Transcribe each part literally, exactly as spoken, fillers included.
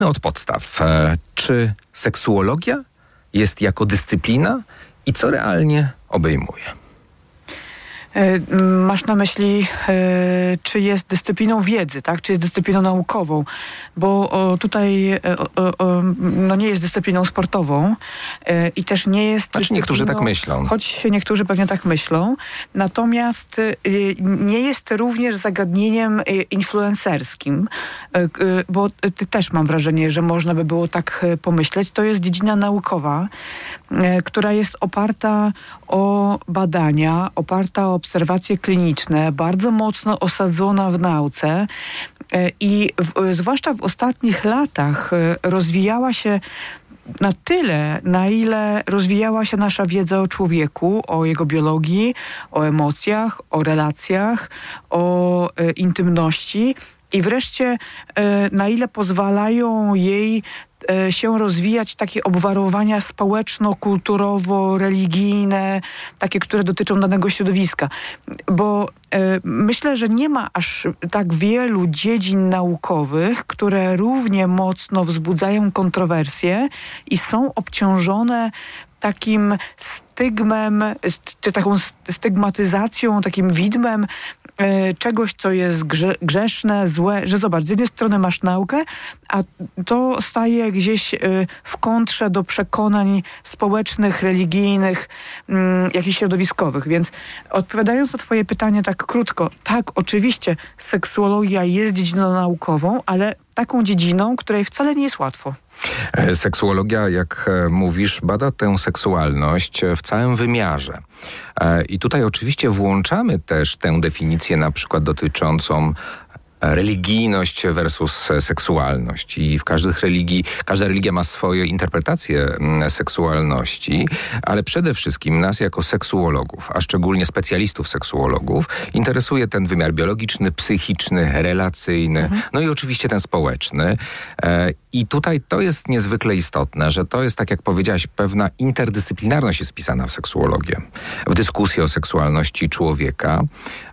No od podstaw. E, czy seksuologia jest jako dyscyplina i co realnie obejmuje? Masz na myśli, czy jest dyscypliną wiedzy, tak? Czy jest dyscypliną naukową? Bo o, tutaj o, o, no nie jest dyscypliną sportową i też nie jest Znaczy niektórzy tak myślą. Choć niektórzy pewnie tak myślą. Natomiast nie jest również zagadnieniem influencerskim, bo też mam wrażenie, że można by było tak pomyśleć. To jest dziedzina naukowa, która jest oparta o badania, oparta o obserwacje kliniczne, bardzo mocno osadzona w nauce i w, zwłaszcza w ostatnich latach rozwijała się na tyle, na ile rozwijała się nasza wiedza o człowieku, o jego biologii, o emocjach, o relacjach, o e, intymności i wreszcie e, na ile pozwalają jej się rozwijać takie obwarowania społeczno-kulturowo-religijne, takie, które dotyczą danego środowiska. Bo e, myślę, że nie ma aż tak wielu dziedzin naukowych, które równie mocno wzbudzają kontrowersje i są obciążone takim stygmem, czy taką stygmatyzacją, takim widmem e, czegoś, co jest grze, grzeszne, złe, że zobacz, z jednej strony masz naukę, a to staje gdzieś e, w kontrze do przekonań społecznych, religijnych, m, jakichś środowiskowych. Więc odpowiadając na twoje pytanie tak krótko, tak, oczywiście seksuologia jest dziedziną naukową, ale taką dziedziną, której wcale nie jest łatwo. Seksuologia, jak mówisz, bada tę seksualność w całym wymiarze. I tutaj oczywiście włączamy też tę definicję na przykład dotyczącą religijność versus seksualność. I w każdej religii, każda religia ma swoje interpretacje seksualności, ale przede wszystkim nas jako seksuologów, a szczególnie specjalistów seksuologów, interesuje ten wymiar biologiczny, psychiczny, relacyjny, mhm. no i oczywiście ten społeczny. I tutaj to jest niezwykle istotne, że to jest, tak jak powiedziałaś, pewna interdyscyplinarność jest wpisana w seksuologię, w dyskusję o seksualności człowieka.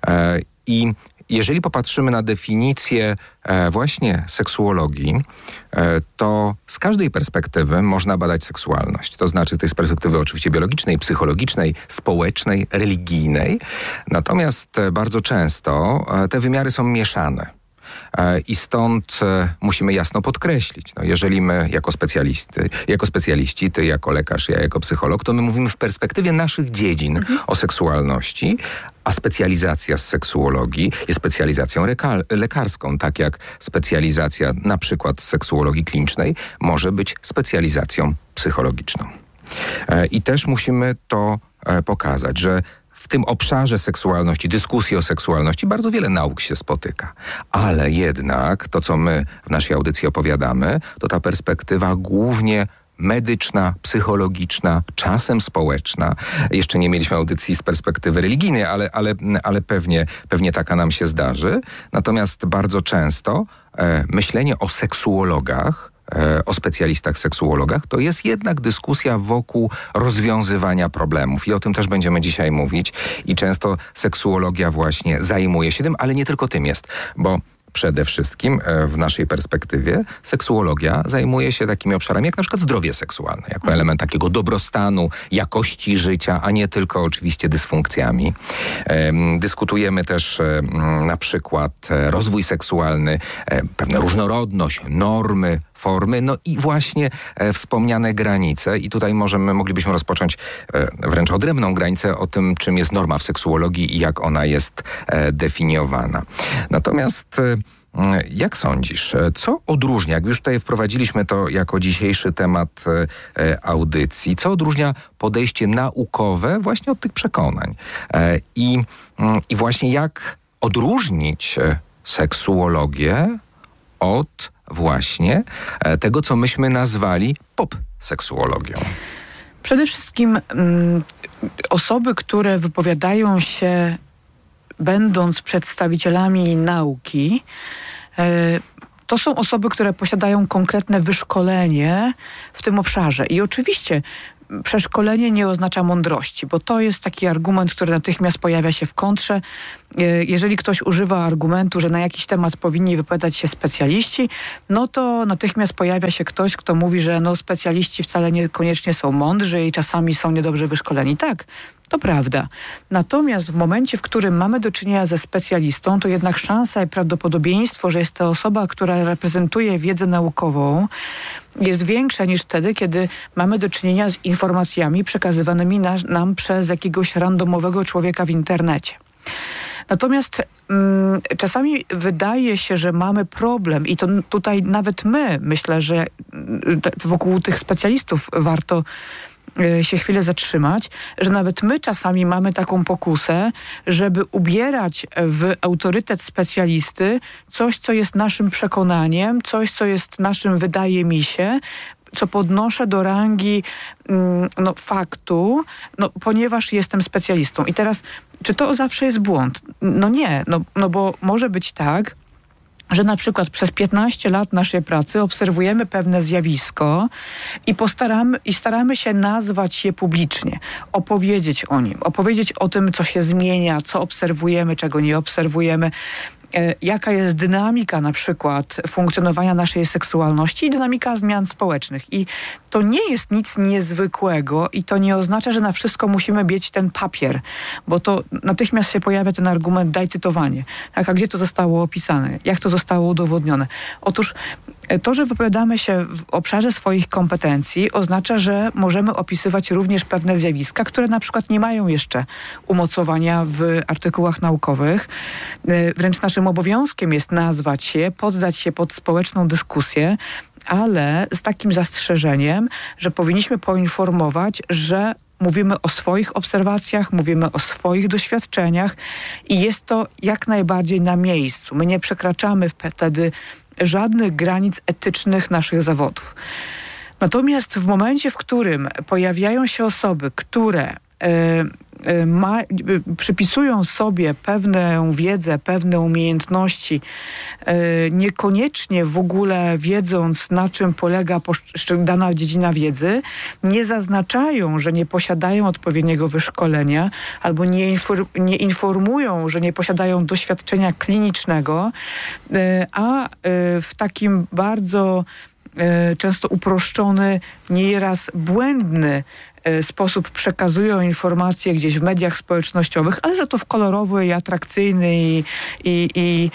I jeżeli popatrzymy na definicję e, właśnie seksuologii, e, to z każdej perspektywy można badać seksualność. To znaczy, to jest z perspektywy oczywiście biologicznej, psychologicznej, społecznej, religijnej. Natomiast e, bardzo często e, te wymiary są mieszane. I stąd musimy jasno podkreślić, no jeżeli my jako specjalisty, jako specjaliści, ty jako lekarz, ja jako psycholog, to my mówimy w perspektywie naszych dziedzin mhm. o seksualności, a specjalizacja z seksuologii jest specjalizacją reka- lekarską, tak jak specjalizacja na przykład z seksuologii klinicznej może być specjalizacją psychologiczną. I też musimy to pokazać, że w tym obszarze seksualności, dyskusji o seksualności bardzo wiele nauk się spotyka. Ale jednak to, co my w naszej audycji opowiadamy, to ta perspektywa głównie medyczna, psychologiczna, czasem społeczna. Jeszcze nie mieliśmy audycji z perspektywy religijnej, ale, ale, ale pewnie, pewnie taka nam się zdarzy. Natomiast bardzo często e, myślenie o seksuologach, o specjalistach seksuologach, to jest jednak dyskusja wokół rozwiązywania problemów i o tym też będziemy dzisiaj mówić i często seksuologia właśnie zajmuje się tym, ale nie tylko tym jest, bo przede wszystkim w naszej perspektywie seksuologia zajmuje się takimi obszarami jak na przykład zdrowie seksualne, jako element takiego dobrostanu, jakości życia, a nie tylko oczywiście dysfunkcjami. Dyskutujemy też na przykład rozwój seksualny, pewna różnorodność, normy, formy, no i właśnie e, wspomniane granice. I tutaj możemy, moglibyśmy rozpocząć e, wręcz odrębną granicę o tym, czym jest norma w seksuologii i jak ona jest e, definiowana. Natomiast e, jak sądzisz, co odróżnia, jak już tutaj wprowadziliśmy to jako dzisiejszy temat e, audycji, co odróżnia podejście naukowe właśnie od tych przekonań? E, i, I właśnie jak odróżnić seksuologię od właśnie tego, co myśmy nazwali pop-seksuologią? Przede wszystkim mm, osoby, które wypowiadają się będąc przedstawicielami nauki, y, to są osoby, które posiadają konkretne wyszkolenie w tym obszarze. I oczywiście przeszkolenie nie oznacza mądrości, bo to jest taki argument, który natychmiast pojawia się w kontrze. Jeżeli ktoś używa argumentu, że na jakiś temat powinni wypowiadać się specjaliści, no to natychmiast pojawia się ktoś, kto mówi, że no specjaliści wcale niekoniecznie są mądrzy i czasami są niedobrze wyszkoleni. Tak, to prawda. Natomiast w momencie, w którym mamy do czynienia ze specjalistą, to jednak szansa i prawdopodobieństwo, że jest to osoba, która reprezentuje wiedzę naukową, jest większa niż wtedy, kiedy mamy do czynienia z informacjami przekazywanymi na, nam przez jakiegoś randomowego człowieka w internecie. Natomiast mm, czasami wydaje się, że mamy problem i to tutaj nawet my, myślę, że wokół tych specjalistów warto się chwilę zatrzymać, że nawet my czasami mamy taką pokusę, żeby ubierać w autorytet specjalisty coś, co jest naszym przekonaniem, coś, co jest naszym wydaje mi się, co podnoszę do rangi no, faktu, no, ponieważ jestem specjalistą. I teraz, czy to zawsze jest błąd? No nie, no, no bo może być tak, że na przykład przez piętnaście lat naszej pracy obserwujemy pewne zjawisko i postaramy, i staramy się nazwać je publicznie, opowiedzieć o nim, opowiedzieć o tym, co się zmienia, co obserwujemy, czego nie obserwujemy, e, jaka jest dynamika na przykład funkcjonowania naszej seksualności i dynamika zmian społecznych. I to nie jest nic niezwykłego i to nie oznacza, że na wszystko musimy mieć ten papier, bo to natychmiast się pojawia ten argument, daj cytowanie. Tak, a gdzie to zostało opisane? Jak to zostało udowodnione? Otóż to, że wypowiadamy się w obszarze swoich kompetencji, oznacza, że możemy opisywać również pewne zjawiska, które na przykład nie mają jeszcze umocowania w artykułach naukowych. Wręcz naszym obowiązkiem jest nazwać je, poddać się pod społeczną dyskusję, ale z takim zastrzeżeniem, że powinniśmy poinformować, że mówimy o swoich obserwacjach, mówimy o swoich doświadczeniach i jest to jak najbardziej na miejscu. My nie przekraczamy wtedy żadnych granic etycznych naszych zawodów. Natomiast w momencie, w którym pojawiają się osoby, które y, y, ma, y, przypisują sobie pewną wiedzę, pewne umiejętności, y, niekoniecznie w ogóle wiedząc, na czym polega dana dziedzina wiedzy, nie zaznaczają, że nie posiadają odpowiedniego wyszkolenia albo nie, infor, nie informują, że nie posiadają doświadczenia klinicznego, y, a y, w takim bardzo y, często uproszczony, nieraz błędny sposób przekazują informacje gdzieś w mediach społecznościowych, ale że to w kolorowy i atrakcyjny i, i, i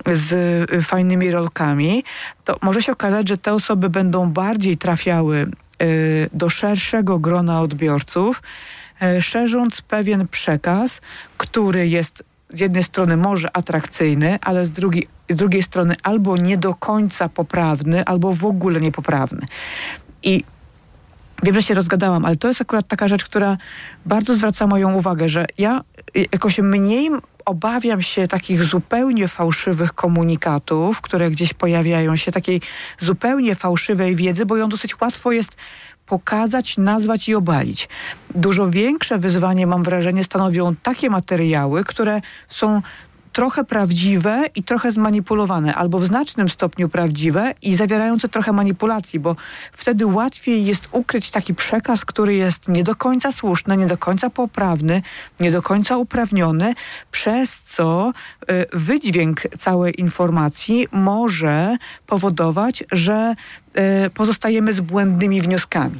z fajnymi rolkami, to może się okazać, że te osoby będą bardziej trafiały y, do szerszego grona odbiorców, y, szerząc pewien przekaz, który jest z jednej strony może atrakcyjny, ale z drugiej, z drugiej strony albo nie do końca poprawny, albo w ogóle niepoprawny. I wiem, że się rozgadałam, ale to jest akurat taka rzecz, która bardzo zwraca moją uwagę, że ja jakoś mniej obawiam się takich zupełnie fałszywych komunikatów, które gdzieś pojawiają się, takiej zupełnie fałszywej wiedzy, bo ją dosyć łatwo jest pokazać, nazwać i obalić. Dużo większe wyzwanie, mam wrażenie, stanowią takie materiały, które są trochę prawdziwe i trochę zmanipulowane, albo w znacznym stopniu prawdziwe i zawierające trochę manipulacji, bo wtedy łatwiej jest ukryć taki przekaz, który jest nie do końca słuszny, nie do końca poprawny, nie do końca uprawniony, przez co y, wydźwięk całej informacji może powodować, że pozostajemy z błędnymi wnioskami.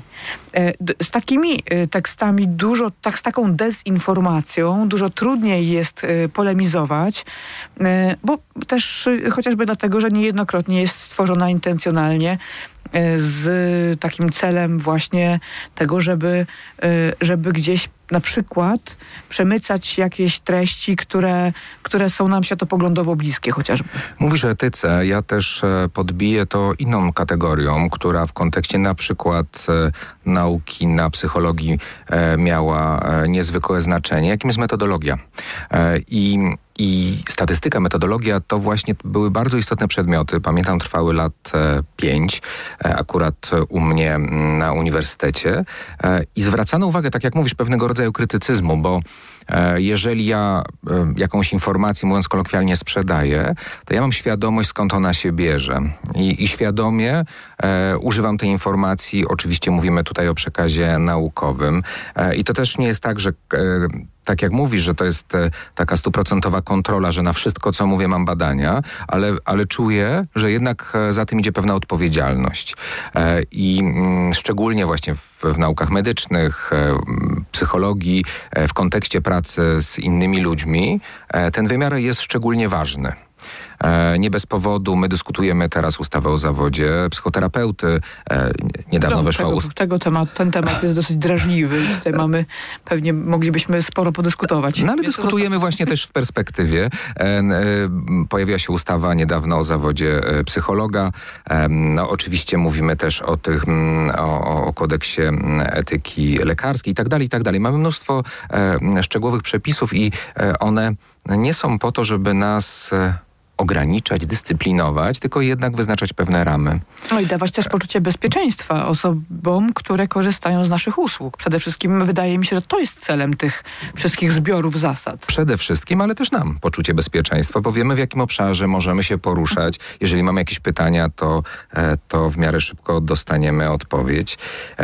Z takimi tekstami dużo, tak z taką dezinformacją dużo trudniej jest polemizować, bo też chociażby dlatego, że niejednokrotnie jest stworzona intencjonalnie z takim celem właśnie tego, żeby, żeby gdzieś na przykład przemycać jakieś treści, które, które są nam światopoglądowo bliskie chociażby. Mówisz o etyce, ja też podbiję to inną kategorią, która w kontekście na przykład nauki na psychologii miała niezwykłe znaczenie, jakim jest metodologia. I I statystyka, metodologia to właśnie były bardzo istotne przedmioty. Pamiętam, trwały lat e, pięć, e, akurat u mnie na uniwersytecie. E, I zwracano uwagę, tak jak mówisz, pewnego rodzaju krytycyzmu, bo Jeżeli ja jakąś informację, mówiąc kolokwialnie, sprzedaję, to ja mam świadomość, skąd ona się bierze. I, i świadomie e, używam tej informacji. Oczywiście mówimy tutaj o przekazie naukowym. E, I to też nie jest tak, że e, tak jak mówisz, że to jest e, taka stuprocentowa kontrola, że na wszystko, co mówię, mam badania, ale, ale czuję, że jednak e, za tym idzie pewna odpowiedzialność. E, I mm, szczególnie właśnie w, w naukach medycznych, e, psychologii, e, w kontekście pracy z innymi ludźmi, e, ten wymiar jest szczególnie ważny. Nie bez powodu my dyskutujemy teraz ustawę o zawodzie psychoterapeuty. Niedawno no, weszła tego, ustawa. Tego temat, ten temat jest dosyć drażliwy. Tutaj mamy, pewnie moglibyśmy sporo podyskutować. No ale dyskutujemy właśnie też w perspektywie. Pojawiła się ustawa niedawno o zawodzie psychologa. No oczywiście mówimy też o tych, o, o kodeksie etyki lekarskiej i tak dalej, i tak dalej. Mamy mnóstwo szczegółowych przepisów i one nie są po to, żeby nas ograniczać, dyscyplinować, tylko jednak wyznaczać pewne ramy. No i dawać też poczucie bezpieczeństwa osobom, które korzystają z naszych usług. Przede wszystkim wydaje mi się, że to jest celem tych wszystkich zbiorów zasad. Przede wszystkim, ale też nam poczucie bezpieczeństwa, bo wiemy, w jakim obszarze możemy się poruszać. Jeżeli mamy jakieś pytania, to, to w miarę szybko dostaniemy odpowiedź.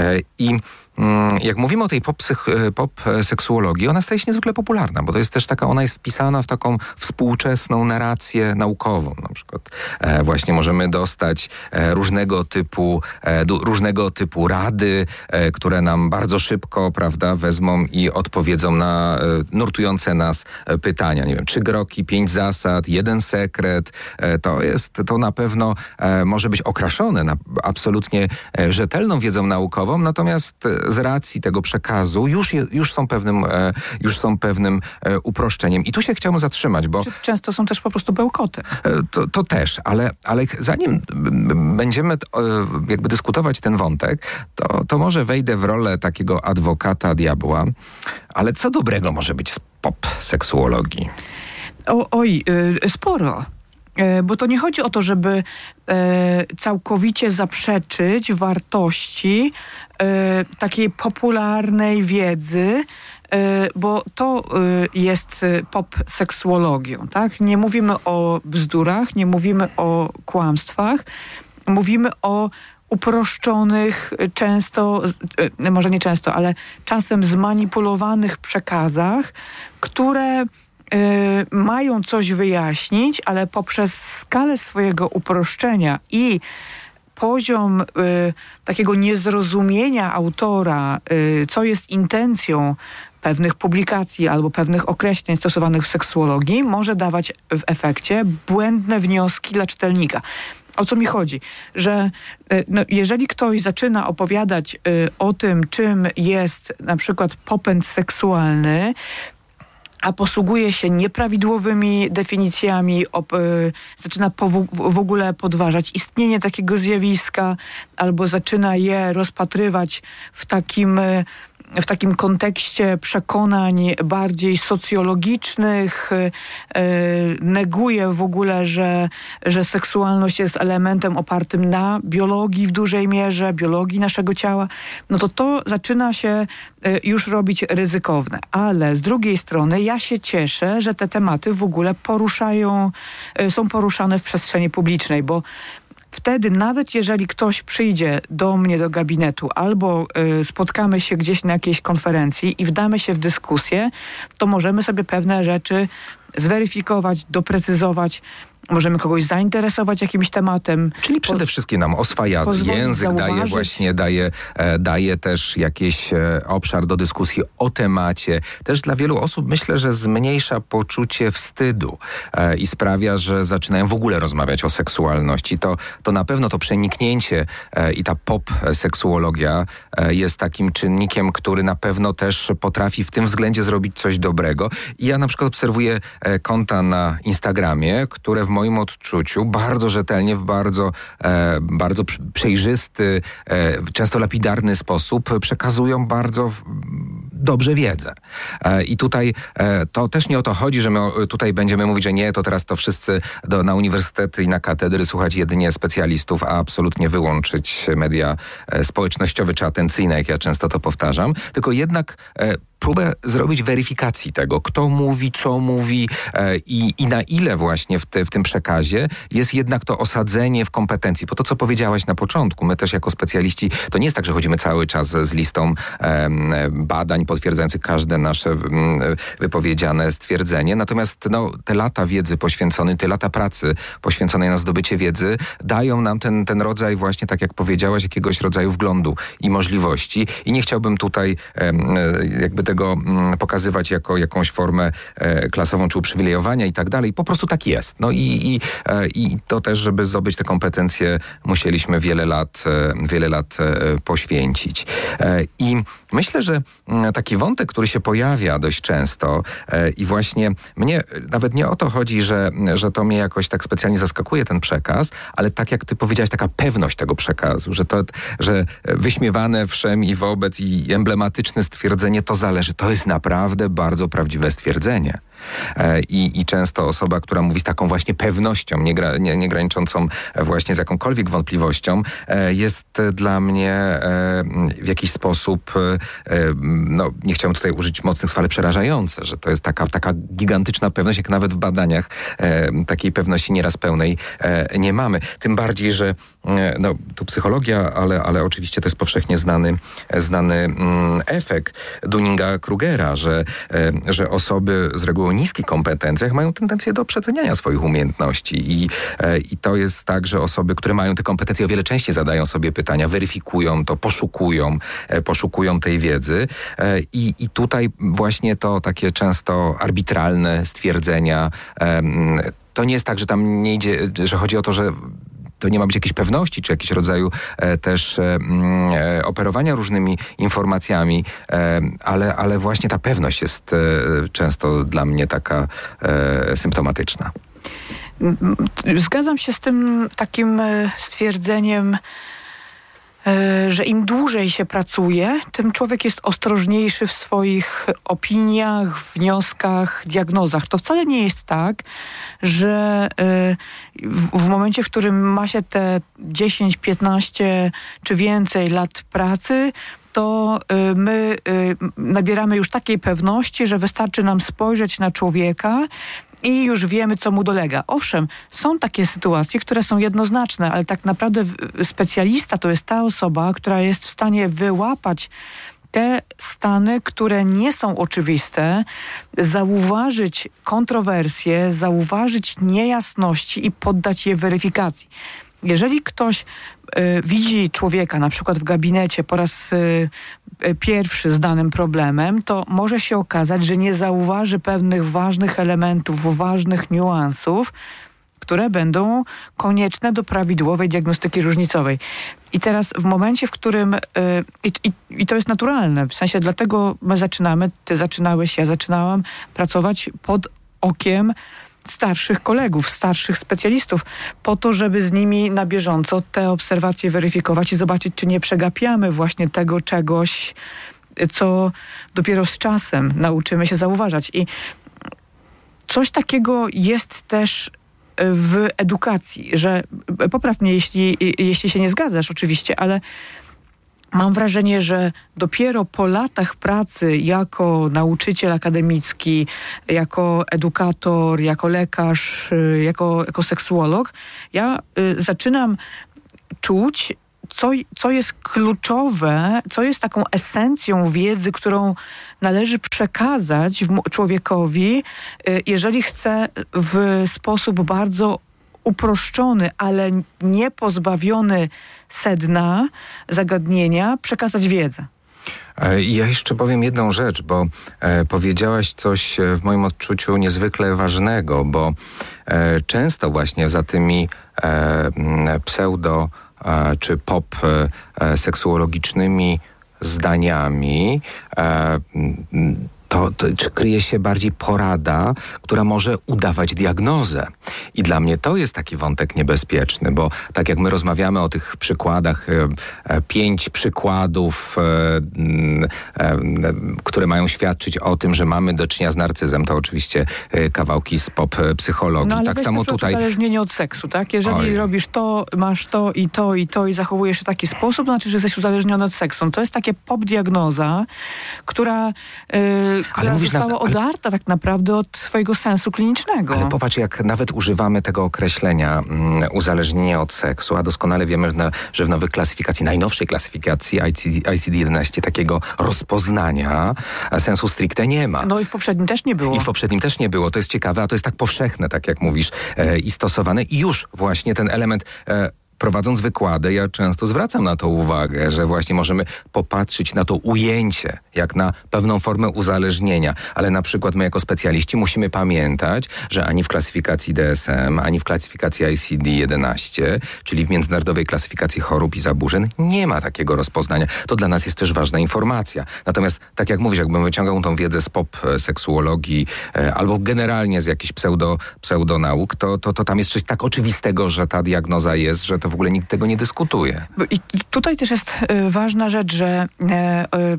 I jak mówimy o tej pop, pop seksuologii, ona staje się niezwykle popularna, bo to jest też taka, ona jest wpisana w taką współczesną narrację naukową. Na przykład e, właśnie możemy dostać e, różnego typu e, d- różnego typu rady, e, które nam bardzo szybko, prawda, wezmą i odpowiedzą na e, nurtujące nas e, pytania. Nie wiem, trzy kroki, pięć zasad, jeden sekret. E, to jest, to na pewno e, może być okraszone na absolutnie e, rzetelną wiedzą naukową, natomiast z racji tego przekazu już, je, już są pewnym, e, już są pewnym e, uproszczeniem. I tu się chciałbym zatrzymać, bo... Często są też po prostu bełkoty. E, to, to też, ale, ale zanim będziemy e, jakby dyskutować ten wątek, to, to może wejdę w rolę takiego adwokata diabła, ale co dobrego może być z pop seksuologii? O, oj, y, sporo. Bo to nie chodzi o to, żeby e, całkowicie zaprzeczyć wartości e, takiej popularnej wiedzy, e, bo to e, jest pop seksuologią, tak? Nie mówimy o bzdurach, nie mówimy o kłamstwach, mówimy o uproszczonych, często, e, może nie często, ale czasem zmanipulowanych przekazach, które Y, mają coś wyjaśnić, ale poprzez skalę swojego uproszczenia i poziom y, takiego niezrozumienia autora, y, co jest intencją pewnych publikacji albo pewnych określeń stosowanych w seksuologii, może dawać w efekcie błędne wnioski dla czytelnika. O co mi chodzi? Że y, no, jeżeli ktoś zaczyna opowiadać y, o tym, czym jest na przykład popęd seksualny, a posługuje się nieprawidłowymi definicjami, op, y, zaczyna po, w, w ogóle podważać istnienie takiego zjawiska, albo zaczyna je rozpatrywać w takim, y, w takim kontekście przekonań bardziej socjologicznych, y, y, neguje w ogóle, że, że seksualność jest elementem opartym na biologii w dużej mierze, biologii naszego ciała, no to to zaczyna się y, już robić ryzykowne. Ale z drugiej strony ja się cieszę, że te tematy w ogóle poruszają, y, są poruszane w przestrzeni publicznej, bo wtedy nawet jeżeli ktoś przyjdzie do mnie do gabinetu albo y, spotkamy się gdzieś na jakiejś konferencji i wdamy się w dyskusję, to możemy sobie pewne rzeczy zweryfikować, doprecyzować, możemy kogoś zainteresować jakimś tematem. Czyli przede wszystkim nam oswaja język, zauważyć. daje właśnie, daje, e, daje też jakiś e, obszar do dyskusji o temacie. Też dla wielu osób myślę, że zmniejsza poczucie wstydu e, i sprawia, że zaczynają w ogóle rozmawiać o seksualności. To, to na pewno to przeniknięcie e, i ta pop seksuologia e, jest takim czynnikiem, który na pewno też potrafi w tym względzie zrobić coś dobrego. I ja na przykład obserwuję e, konta na Instagramie, które w moim odczuciu bardzo rzetelnie, w bardzo, e, bardzo przejrzysty, e, często lapidarny sposób przekazują bardzo w, dobrze wiedzę. E, I tutaj e, to też nie o to chodzi, że my tutaj będziemy mówić, że nie, to teraz to wszyscy do, na uniwersytety i na katedry słuchać jedynie specjalistów, a absolutnie wyłączyć media e, społecznościowe czy atencyjne, jak ja często to powtarzam. Tylko jednak e, próbę zrobić weryfikacji tego, kto mówi, co mówi e, i, i na ile właśnie w, te, w tym przekazie jest jednak to osadzenie w kompetencji. Bo to, co powiedziałaś na początku, my też jako specjaliści, to nie jest tak, że chodzimy cały czas z listą e, badań potwierdzających każde nasze m, wypowiedziane stwierdzenie. Natomiast no, te lata wiedzy poświęcone, te lata pracy poświęconej na zdobycie wiedzy dają nam ten, ten rodzaj właśnie, tak jak powiedziałaś, jakiegoś rodzaju wglądu i możliwości. I nie chciałbym tutaj e, jakby tego m, pokazywać jako jakąś formę e, klasową czy uprzywilejowania i tak dalej. Po prostu tak jest. No i, i, e, i to też, żeby zdobyć te kompetencje, musieliśmy wiele lat, e, wiele lat e, poświęcić. E, I myślę, że m, taki wątek, który się pojawia dość często e, i właśnie mnie nawet nie o to chodzi, że, że to mnie jakoś tak specjalnie zaskakuje ten przekaz, ale tak jak ty powiedziałaś, taka pewność tego przekazu, że to, że wyśmiewane wszem i wobec i emblematyczne stwierdzenie to zależy. To jest naprawdę bardzo prawdziwe stwierdzenie. I, I często osoba, która mówi z taką właśnie pewnością, nie, gra, nie, nie graniczącą właśnie z jakąkolwiek wątpliwością, jest dla mnie w jakiś sposób, no nie chciałbym tutaj użyć mocnych słów, ale przerażające, że to jest taka, taka gigantyczna pewność, jak nawet w badaniach takiej pewności nieraz pełnej nie mamy. Tym bardziej, że no, tu psychologia, ale, ale oczywiście to jest powszechnie znany, znany efekt Dunninga-Krugera, że, że osoby z reguły o niskich kompetencjach mają tendencję do przeceniania swoich umiejętności i, i to jest tak, że osoby, które mają te kompetencje o wiele częściej zadają sobie pytania, weryfikują to, poszukują, poszukują tej wiedzy i, i tutaj właśnie to takie często arbitralne stwierdzenia, to nie jest tak, że tam nie idzie, że chodzi o to, że to nie ma być jakiejś pewności, czy jakiegoś rodzaju e, też e, e, operowania różnymi informacjami, e, ale, ale właśnie ta pewność jest e, często dla mnie taka e, symptomatyczna. Zgadzam się z tym takim stwierdzeniem, że im dłużej się pracuje, tym człowiek jest ostrożniejszy w swoich opiniach, wnioskach, diagnozach. To wcale nie jest tak, że w momencie, w którym ma się te dziesięć, piętnaście czy więcej lat pracy, to my nabieramy już takiej pewności, że wystarczy nam spojrzeć na człowieka i już wiemy, co mu dolega. Owszem, są takie sytuacje, które są jednoznaczne, ale tak naprawdę specjalista to jest ta osoba, która jest w stanie wyłapać te stany, które nie są oczywiste, zauważyć kontrowersje, zauważyć niejasności i poddać je weryfikacji. Jeżeli ktoś y, widzi człowieka na przykład w gabinecie po raz y, y, pierwszy z danym problemem, to może się okazać, że nie zauważy pewnych ważnych elementów, ważnych niuansów, które będą konieczne do prawidłowej diagnostyki różnicowej. I teraz w momencie, w którym... Y, i, I to jest naturalne, w sensie dlatego my zaczynamy, ty zaczynałeś, ja zaczynałam pracować pod okiem starszych kolegów, starszych specjalistów, po to, żeby z nimi na bieżąco te obserwacje weryfikować i zobaczyć, czy nie przegapiamy właśnie tego czegoś, co dopiero z czasem nauczymy się zauważać. I coś takiego jest też w edukacji, że popraw mnie, jeśli, jeśli się nie zgadzasz oczywiście, ale mam wrażenie, że dopiero po latach pracy jako nauczyciel akademicki, jako edukator, jako lekarz, jako, jako seksuolog, ja y, zaczynam czuć, co, co jest kluczowe, co jest taką esencją wiedzy, którą należy przekazać człowiekowi, y, jeżeli chce w sposób bardzo uproszczony, ale nie pozbawiony sedna zagadnienia przekazać wiedzę. I ja jeszcze powiem jedną rzecz, bo e, powiedziałaś coś w moim odczuciu niezwykle ważnego, bo e, często właśnie za tymi e, pseudo e, czy pop e, seksuologicznymi zdaniami e, to, to czy kryje się bardziej porada, która może udawać diagnozę. I dla mnie to jest taki wątek niebezpieczny, bo tak jak my rozmawiamy o tych przykładach, e, e, pięć przykładów, e, e, które mają świadczyć o tym, że mamy do czynienia z narcyzem, to oczywiście e, kawałki z pop psychologii. No, ale tak samo tutaj. Uzależnienie od seksu, tak? Jeżeli Oj. robisz to, masz to i to i to i zachowujesz się w taki sposób, to znaczy, że jesteś uzależniony od seksu. No, to jest takie pop diagnoza, która, yy, która została nas, ale... odarta tak naprawdę od swojego sensu klinicznego. Ale popatrz, jak nawet używamy tego określenia um, uzależnienie od seksu, a doskonale wiemy, że, na, że w nowej klasyfikacji, najnowszej klasyfikacji I C D jedenaście takiego rozpoznania sensu stricte nie ma. No i w poprzednim też nie było. I w poprzednim też nie było. To jest ciekawe, a to jest tak powszechne, tak jak mówisz, e, i stosowane. I już właśnie ten element... E, Prowadząc wykłady, ja często zwracam na to uwagę, że właśnie możemy popatrzeć na to ujęcie, jak na pewną formę uzależnienia, ale na przykład my jako specjaliści musimy pamiętać, że ani w klasyfikacji D S M, ani w klasyfikacji I C D jedenaście, czyli w Międzynarodowej Klasyfikacji Chorób i Zaburzeń, nie ma takiego rozpoznania. To dla nas jest też ważna informacja. Natomiast, tak jak mówisz, jakbym wyciągał tą wiedzę z pop seksuologii e, albo generalnie z jakichś pseudo, pseudonauk, to, to, to tam jest coś tak oczywistego, że ta diagnoza jest, że to w ogóle nikt tego nie dyskutuje. I tutaj też jest y, ważna rzecz, że y, y,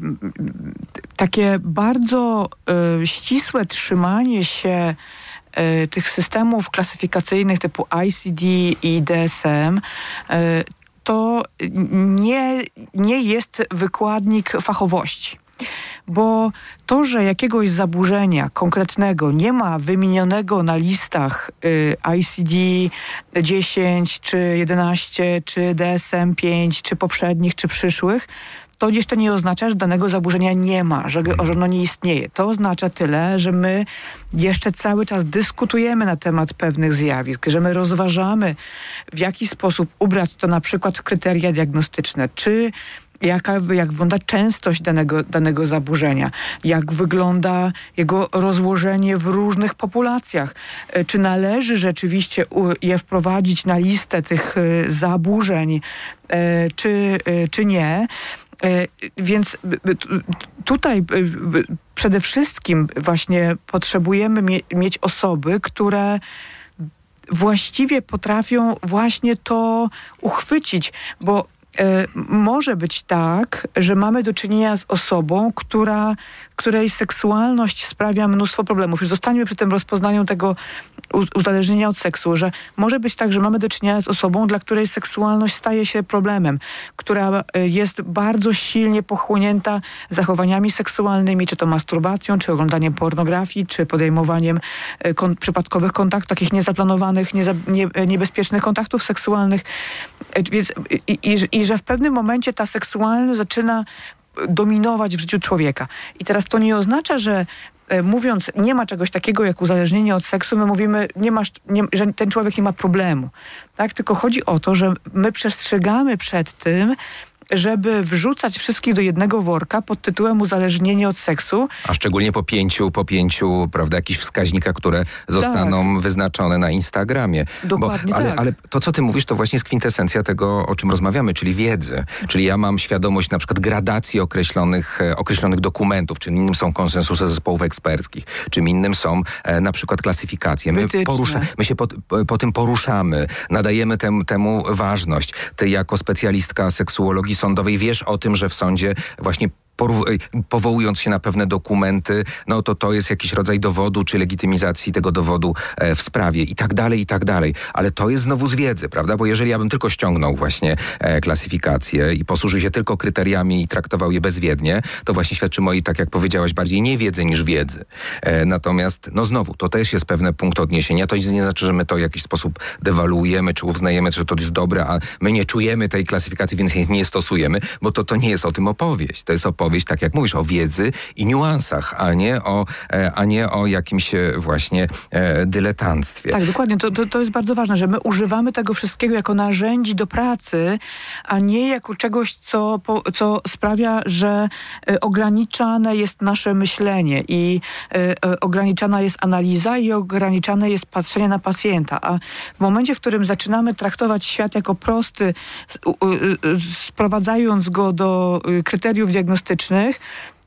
takie bardzo y, ścisłe trzymanie się y, tych systemów klasyfikacyjnych typu I C D i D S M y, to nie, nie jest wykładnik fachowości. Bo to, że jakiegoś zaburzenia konkretnego nie ma wymienionego na listach y, I C D dziesięć, czy jedenaście, czy D S M pięć, czy poprzednich, czy przyszłych, to jeszcze nie oznacza, że danego zaburzenia nie ma, że, że ono nie istnieje. To oznacza tyle, że my jeszcze cały czas dyskutujemy na temat pewnych zjawisk, że my rozważamy, w jaki sposób ubrać to na przykład w kryteria diagnostyczne, czy Jaka, jak wygląda częstość danego, danego zaburzenia, jak wygląda jego rozłożenie w różnych populacjach. Czy należy rzeczywiście je wprowadzić na listę tych zaburzeń, czy, czy nie. Więc tutaj przede wszystkim właśnie potrzebujemy mie- mieć osoby, które właściwie potrafią właśnie to uchwycić, bo E, może być tak, że mamy do czynienia z osobą, która, której seksualność sprawia mnóstwo problemów. Już zostańmy przy tym rozpoznaniu tego uzależnienia od seksu, że może być tak, że mamy do czynienia z osobą, dla której seksualność staje się problemem, która jest bardzo silnie pochłonięta zachowaniami seksualnymi, czy to masturbacją, czy oglądaniem pornografii, czy podejmowaniem kon- przypadkowych kontaktów, takich niezaplanowanych, nieza- nie, niebezpiecznych kontaktów seksualnych. Więc, i, i, I że w pewnym momencie ta seksualność zaczyna dominować w życiu człowieka. I teraz to nie oznacza, że e, mówiąc, nie ma czegoś takiego jak uzależnienie od seksu, my mówimy, nie masz, nie, że ten człowiek nie ma problemu. Tak? Tylko chodzi o to, że my przestrzegamy przed tym, żeby wrzucać wszystkich do jednego worka pod tytułem uzależnienie od seksu. A szczególnie po pięciu, po pięciu, prawda, jakichś wskaźnikach, które zostaną tak. wyznaczone na Instagramie. Dokładnie Bo, ale, tak. ale to, co ty mówisz, to właśnie jest kwintesencja tego, o czym rozmawiamy, czyli wiedzy. Czyli ja mam świadomość na przykład gradacji określonych, określonych dokumentów, czym innym są konsensusy zespołów eksperckich, czym innym są e, na przykład klasyfikacje. My, porusza, my się po, po, po tym poruszamy, nadajemy tem, temu ważność. Ty jako specjalistka seksuologii sądowej wiesz o tym, że w sądzie właśnie powołując się na pewne dokumenty, no to to jest jakiś rodzaj dowodu, czy legitymizacji tego dowodu e, w sprawie i tak dalej, i tak dalej. Ale to jest znowu z wiedzy, prawda? Bo jeżeli ja bym tylko ściągnął właśnie e, klasyfikację i posłużył się tylko kryteriami i traktował je bezwiednie, to właśnie świadczy mojej, tak jak powiedziałaś, bardziej niewiedzy niż wiedzy. E, natomiast, no znowu, to też jest pewne punkt odniesienia. To nie znaczy, że my to w jakiś sposób dewaluujemy, czy uznajemy, że to jest dobre, a my nie czujemy tej klasyfikacji, więc jej nie stosujemy, bo to, to nie jest o tym opowieść. To jest opowieść, tak jak mówisz, o wiedzy i niuansach, a nie o, a nie o jakimś właśnie e, dyletanstwie. Tak, dokładnie. To, to, to jest bardzo ważne, że my używamy tego wszystkiego jako narzędzi do pracy, a nie jako czegoś, co, po, co sprawia, że e, ograniczane jest nasze myślenie i e, ograniczana jest analiza i ograniczane jest patrzenie na pacjenta. A w momencie, w którym zaczynamy traktować świat jako prosty, sprowadzając go do kryteriów diagnostycznych,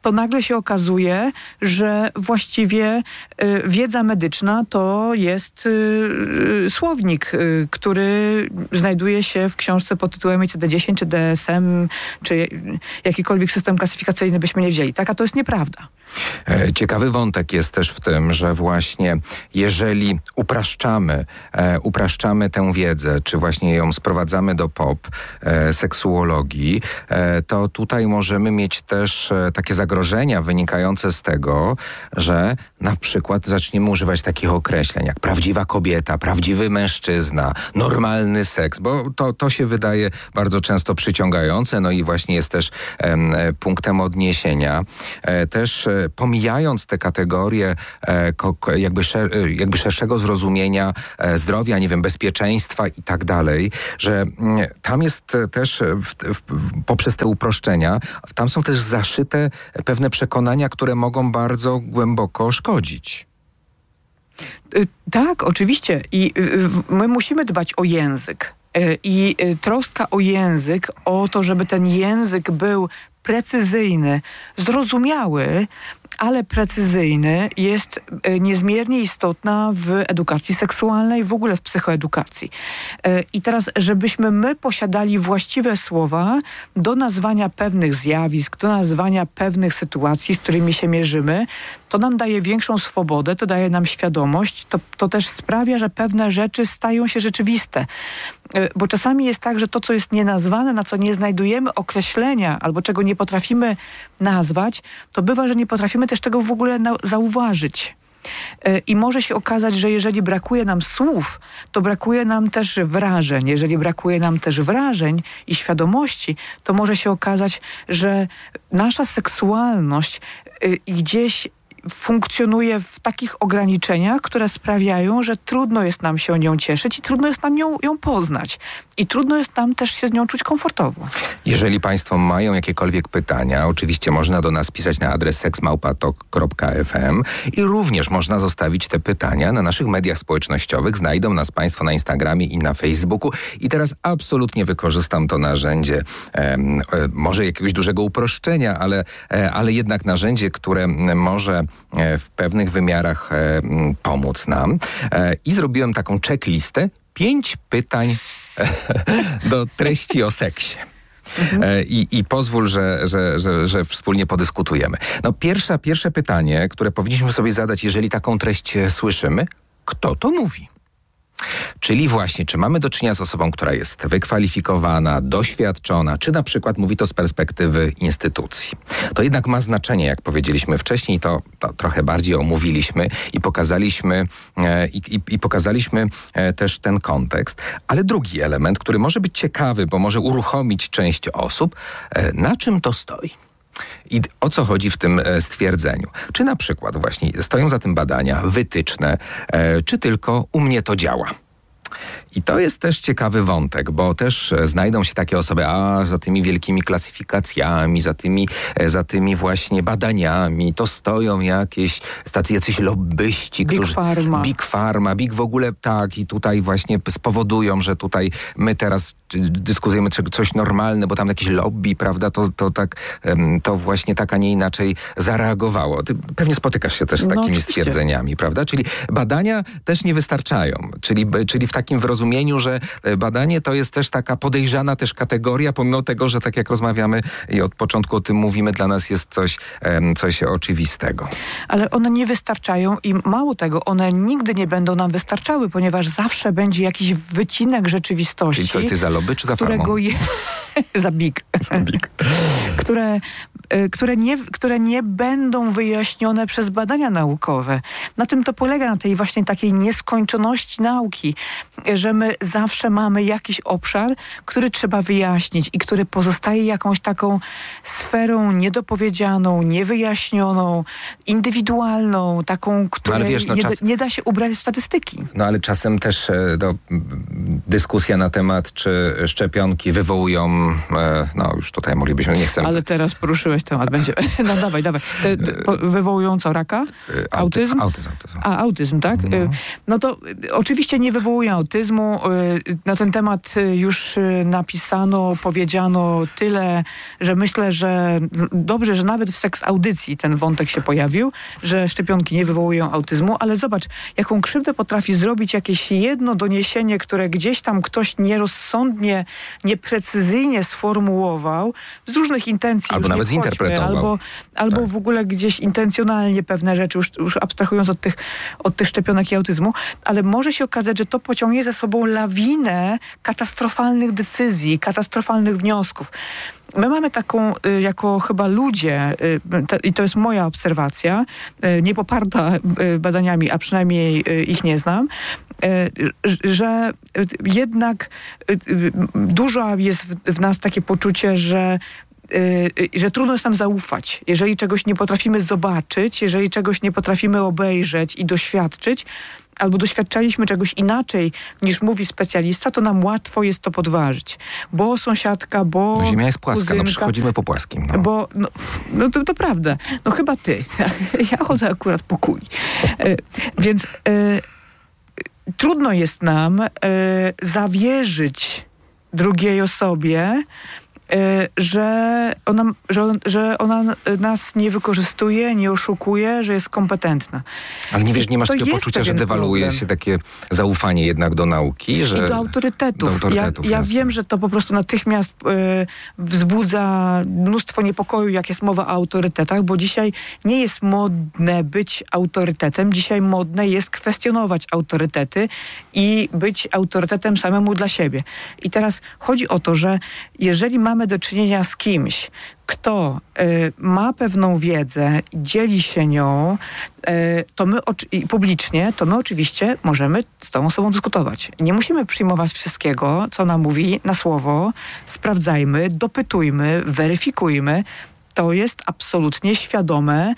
to nagle się okazuje, że właściwie y, wiedza medyczna to jest y, y, słownik, y, który znajduje się w książce pod tytułem I C D dziesięć, czy D S M, czy jakikolwiek system klasyfikacyjny byśmy nie wzięli. Tak, a to jest nieprawda. Ciekawy wątek jest też w tym, że właśnie jeżeli upraszczamy, e, upraszczamy tę wiedzę, czy właśnie ją sprowadzamy do pop e, seksuologii, e, to tutaj możemy mieć też e, takie zagrożenia wynikające z tego, że na przykład zaczniemy używać takich określeń jak prawdziwa kobieta, prawdziwy mężczyzna, normalny seks, bo to, to się wydaje bardzo często przyciągające, no i właśnie jest też e, punktem odniesienia. E, też e, pomijając te kategorie e, ko, jakby, szer, jakby szerszego zrozumienia e, zdrowia, nie wiem, bezpieczeństwa i tak dalej, że m, tam jest też w, w, poprzez te uproszczenia, tam są też zaszyte pewne przekonania, które mogą bardzo głęboko szkodzić. Tak, oczywiście. I my musimy dbać o język. I troska o język, o to, żeby ten język był precyzyjny, zrozumiały, ale precyzyjny, jest niezmiernie istotna w edukacji seksualnej, w ogóle w psychoedukacji. I teraz, żebyśmy my posiadali właściwe słowa do nazwania pewnych zjawisk, do nazwania pewnych sytuacji, z którymi się mierzymy, to nam daje większą swobodę, to daje nam świadomość, to, to też sprawia, że pewne rzeczy stają się rzeczywiste. Bo czasami jest tak, że to, co jest nienazwane, na co nie znajdujemy określenia, albo czego nie potrafimy nazwać, to bywa, że nie potrafimy też tego w ogóle na- zauważyć. I może się okazać, że jeżeli brakuje nam słów, to brakuje nam też wrażeń. Jeżeli brakuje nam też wrażeń i świadomości, to może się okazać, że nasza seksualność gdzieś funkcjonuje w takich ograniczeniach, które sprawiają, że trudno jest nam się nią cieszyć i trudno jest nam ją, ją poznać. I trudno jest nam też się z nią czuć komfortowo. Jeżeli Państwo mają jakiekolwiek pytania, oczywiście można do nas pisać na adres seks małpa tok kropka f m i również można zostawić te pytania na naszych mediach społecznościowych. Znajdą nas Państwo na Instagramie i na Facebooku. I teraz absolutnie wykorzystam to narzędzie, e, e, może jakiegoś dużego uproszczenia, ale, e, ale jednak narzędzie, które może w pewnych wymiarach e, pomóc nam. E, I zrobiłem taką checklistę, pięć pytań do treści o seksie. Mhm. E, i, I pozwól, że, że, że, że wspólnie podyskutujemy. No pierwsza, pierwsze pytanie, które powinniśmy sobie zadać, jeżeli taką treść słyszymy, kto to mówi? Czyli właśnie, czy mamy do czynienia z osobą, która jest wykwalifikowana, doświadczona, czy na przykład mówi to z perspektywy instytucji. To jednak ma znaczenie, jak powiedzieliśmy wcześniej, to, to trochę bardziej omówiliśmy i pokazaliśmy, e, i, i pokazaliśmy e, też ten kontekst. Ale drugi element, który może być ciekawy, bo może uruchomić część osób, e, na czym to stoi? I o co chodzi w tym stwierdzeniu? Czy na przykład właśnie stoją za tym badania, wytyczne, e, czy tylko u mnie to działa? I to jest też ciekawy wątek, bo też znajdą się takie osoby, a za tymi wielkimi klasyfikacjami, za tymi, za tymi właśnie badaniami, to stoją jakieś tacy jacyś lobbyści, Big którzy... Pharma. Big Pharma, Big w ogóle tak i tutaj właśnie spowodują, że tutaj my teraz dyskutujemy coś normalne, bo tam jakieś lobby, prawda, to, to tak, to właśnie tak, a nie inaczej zareagowało. Ty pewnie spotykasz się też z No, takimi oczywiście. stwierdzeniami, prawda? Czyli badania też nie wystarczają, czyli, czyli w takim wyrozumieniu, że badanie to jest też taka podejrzana też kategoria, pomimo tego, że tak jak rozmawiamy i od początku o tym mówimy, dla nas jest coś, coś oczywistego. Ale one nie wystarczają i mało tego, one nigdy nie będą nam wystarczały, ponieważ zawsze będzie jakiś wycinek rzeczywistości. Czyli coś ty za lobby czy za farmą? Którego je... za big. Za big. które, które, nie, które nie będą wyjaśnione przez badania naukowe. Na tym to polega, na tej właśnie takiej nieskończoności nauki, że my zawsze mamy jakiś obszar, który trzeba wyjaśnić i który pozostaje jakąś taką sferą niedopowiedzianą, niewyjaśnioną, indywidualną, taką, której no, wiesz, no, nie, czas... nie da się ubrać w statystyki. No ale czasem też no, dyskusja na temat, czy szczepionki wywołują, no już tutaj moglibyśmy, nie chcemy... Ale teraz poruszyłeś zmieniać temat będziemy. No dawaj, dawaj. Te, te, po, wywołująco raka? Autyzm? Autyzm, autyzm. A, autyzm, tak? No. no to oczywiście nie wywołuje autyzmu. Na ten temat już napisano, powiedziano tyle, że myślę, że dobrze, że nawet w seks audycji ten wątek się pojawił, że szczepionki nie wywołują autyzmu, ale zobacz, jaką krzywdę potrafi zrobić jakieś jedno doniesienie, które gdzieś tam ktoś nierozsądnie, nieprecyzyjnie sformułował, z różnych intencji. Albo już nawet nie wchodźmy, zinterpretował. Albo, albo tak. w ogóle gdzieś intencjonalnie pewne rzeczy, już, już abstrahując od tych, od tych szczepionek i autyzmu, ale może się okazać, że to pociągnie za sobą lawinę katastrofalnych decyzji, katastrofalnych wniosków. My mamy taką, y, jako chyba ludzie, y, te, i to jest moja obserwacja, y, nie poparta y, badaniami, a przynajmniej y, ich nie znam, y, że y, jednak y, y, dużo jest w, w nas takie poczucie, że że trudno jest nam zaufać. Jeżeli czegoś nie potrafimy zobaczyć, jeżeli czegoś nie potrafimy obejrzeć i doświadczyć, albo doświadczaliśmy czegoś inaczej niż mówi specjalista, to nam łatwo jest to podważyć. Bo sąsiadka, bo no, ziemia jest płaska, kuzynka, no przychodzimy po płaskim. No. Bo, no, no to, to prawda. No chyba ty. Ja chodzę akurat po kuli. E, więc e, trudno jest nam e, zawierzyć drugiej osobie, że ona, że, że ona nas nie wykorzystuje, nie oszukuje, że jest kompetentna. Ale nie wiesz, nie masz to takiego poczucia, że dewaluuje problem. się takie zaufanie jednak do nauki? Że... I do autorytetów. Do autorytetów ja ja wiem, że to po prostu natychmiast y, wzbudza mnóstwo niepokoju, jak jest mowa o autorytetach, bo dzisiaj nie jest modne być autorytetem. Dzisiaj modne jest kwestionować autorytety i być autorytetem samemu dla siebie. I teraz chodzi o to, że jeżeli mamy do czynienia z kimś, kto y, ma pewną wiedzę, dzieli się nią, y, to my oczy- i publicznie, to my oczywiście możemy z tą osobą dyskutować. Nie musimy przyjmować wszystkiego, co ona mówi na słowo. Sprawdzajmy, dopytujmy, weryfikujmy. To jest absolutnie świadome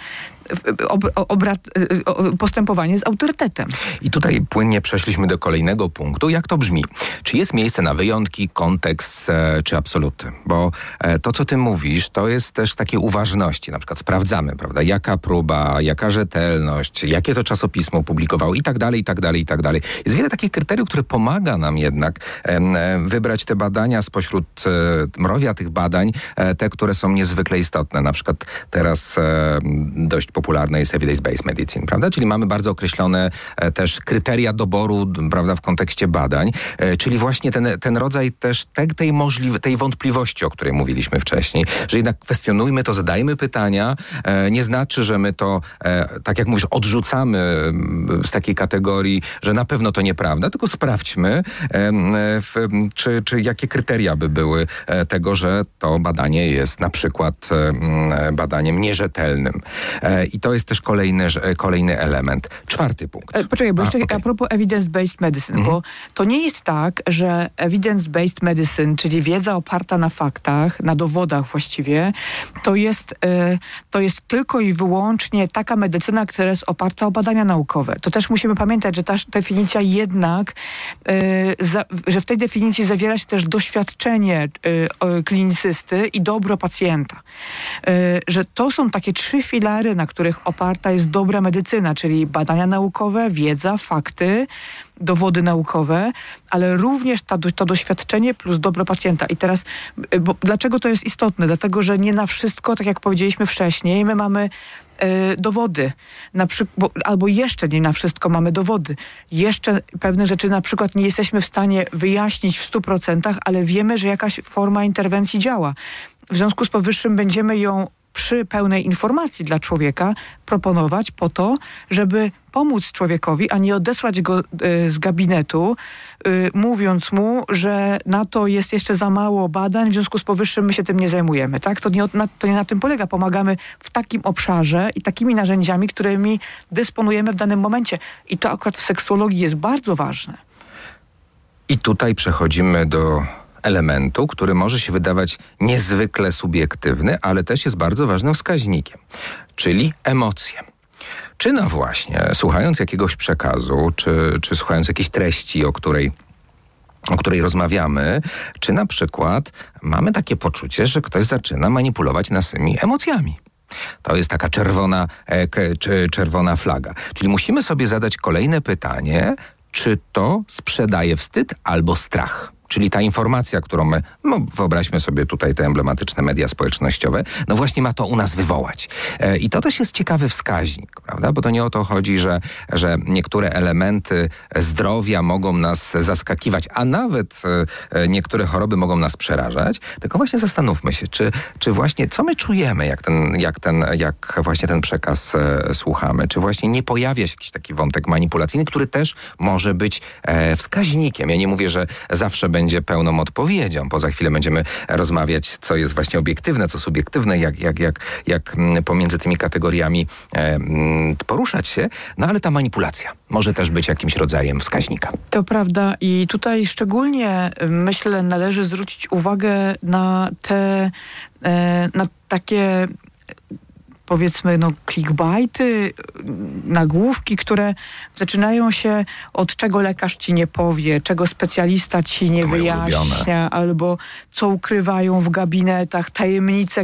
ob- obrat- postępowanie z autorytetem. I tutaj płynnie przeszliśmy do kolejnego punktu. Jak to brzmi? Czy jest miejsce na wyjątki, kontekst e, czy absoluty? Bo e, to, co ty mówisz, to jest też takie uważności. Na przykład sprawdzamy, prawda? Jaka próba, jaka rzetelność, jakie to czasopismo publikowało i tak dalej, i tak dalej, i tak dalej. Jest wiele takich kryteriów, które pomaga nam jednak e, wybrać te badania spośród e, mrowia tych badań, e, te, które są niezwykle istotne. Na przykład teraz e, dość popularne jest evidence-based medicine, prawda? Czyli mamy bardzo określone e, też kryteria doboru, prawda, w kontekście badań, e, czyli właśnie ten, ten rodzaj też te, tej, możliwe, tej wątpliwości, o której mówiliśmy wcześniej, że jednak kwestionujmy to, zadajmy pytania, e, nie znaczy, że my to, e, tak jak mówisz, odrzucamy z takiej kategorii, że na pewno to nieprawda, tylko sprawdźmy, e, w, czy, czy jakie kryteria by były e, tego, że to badanie jest na przykład e, badaniem nierzetelnym. E, I to jest też kolejny, kolejny element. Czwarty punkt. E, poczekaj, bo jeszcze a, okay. a propos evidence-based medicine, mhm. bo to nie jest tak, że evidence-based medicine, czyli wiedza oparta na faktach, na dowodach właściwie, to jest, e, to jest tylko i wyłącznie taka medycyna, która jest oparta o badania naukowe. To też musimy pamiętać, że ta definicja jednak, e, za, że w tej definicji zawiera się też doświadczenie e, klinicysty i dobro pacjenta. E, że to są takie trzy filary, na których oparta jest dobra medycyna, czyli badania naukowe, wiedza, fakty, dowody naukowe, ale również ta, to doświadczenie plus dobro pacjenta. I teraz, bo, dlaczego to jest istotne? Dlatego, że nie na wszystko, tak jak powiedzieliśmy wcześniej, my mamy e, dowody. Na przy, bo, albo jeszcze nie na wszystko mamy dowody. Jeszcze pewne rzeczy na przykład nie jesteśmy w stanie wyjaśnić w stu procentach, ale wiemy, że jakaś forma interwencji działa. W związku z powyższym będziemy ją przy pełnej informacji dla człowieka proponować po to, żeby pomóc człowiekowi, a nie odesłać go y, z gabinetu, y, mówiąc mu, że na to jest jeszcze za mało badań, w związku z powyższym my się tym nie zajmujemy. Tak? To, nie, na, to nie na tym polega. Pomagamy w takim obszarze i takimi narzędziami, którymi dysponujemy w danym momencie. I to akurat w seksuologii jest bardzo ważne. I tutaj przechodzimy do elementu, który może się wydawać niezwykle subiektywny, ale też jest bardzo ważnym wskaźnikiem, czyli emocje. Czy no właśnie, słuchając jakiegoś przekazu, czy, czy słuchając jakiejś treści, o której o której rozmawiamy, czy na przykład mamy takie poczucie, że ktoś zaczyna manipulować naszymi emocjami. To jest taka czerwona, e, k, czerwona flaga. Czyli musimy sobie zadać kolejne pytanie, czy to sprzedaje wstyd albo strach. Czyli ta informacja, którą my, no wyobraźmy sobie tutaj te emblematyczne media społecznościowe, no właśnie ma to u nas wywołać. E, I to też jest ciekawy wskaźnik, prawda? Bo to nie o to chodzi, że, że niektóre elementy zdrowia mogą nas zaskakiwać, a nawet e, niektóre choroby mogą nas przerażać, tylko właśnie zastanówmy się, czy, czy właśnie, co my czujemy, jak ten, jak ten, jak właśnie ten przekaz e, słuchamy, czy właśnie nie pojawia się jakiś taki wątek manipulacyjny, który też może być e, wskaźnikiem. Ja nie mówię, że zawsze będzie pełną odpowiedzią, bo za chwilę będziemy rozmawiać, co jest właśnie obiektywne, co subiektywne, jak, jak, jak, jak pomiędzy tymi kategoriami e, poruszać się, no ale ta manipulacja może też być jakimś rodzajem wskaźnika. To prawda i tutaj szczególnie, myślę, należy zwrócić uwagę na te, e, na takie powiedzmy, no, clickbaity, nagłówki, które zaczynają się od czego lekarz ci nie powie, czego specjalista ci nie wyjaśnia, albo co ukrywają w gabinetach, tajemnice